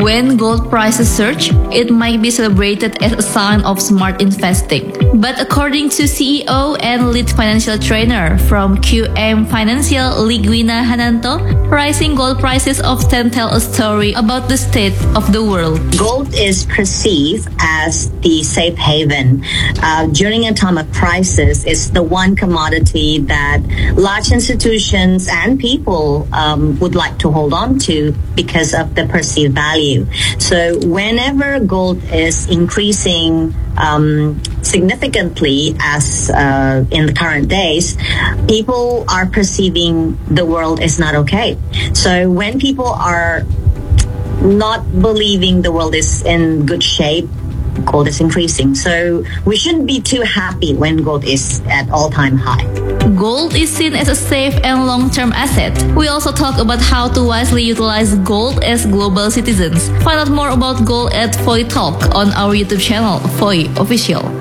When gold prices surge, it might be celebrated as a sign of smart investing. But according to CEO and lead financial trainer from QM Financial, Ligwina Hananto, rising gold prices often tell a story about the state of the world. Gold is perceived as the safe haven. During a time of crisis, it's the one commodity that large institutions and people would like to hold on to because of the perceived value. So whenever gold is increasing significantly, as in the current days, people are perceiving the world is not okay. So when people are not believing the world is in good shape, gold is increasing. So we shouldn't be too happy when gold is at all-time high. Gold is seen as a safe and long-term asset. We also talk about how to wisely utilize gold as global citizens. Find out more about gold at Foy Talk on our YouTube channel, Foy Official.